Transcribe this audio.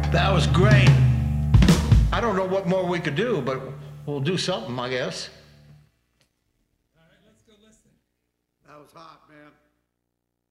That was great. I don't know what more we could do, but we'll do something, I guess. All right, let's go listen. That was hot, man.